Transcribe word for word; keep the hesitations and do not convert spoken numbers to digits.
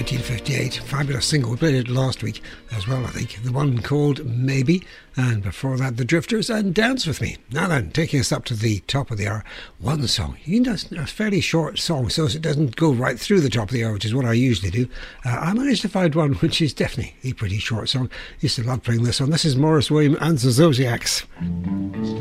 nineteen fifty-eight. Fabulous single. We played it last week as well, I think. The one called Maybe. And before that, The Drifters and Dance With Me. Now then, taking us up to the top of the hour, one song. You know, it's a fairly short song, so it doesn't go right through the top of the hour, which is what I usually do. Uh, I managed to find one which is definitely a pretty short song. Used to love playing this one. This is Maurice William and the Zodiacs.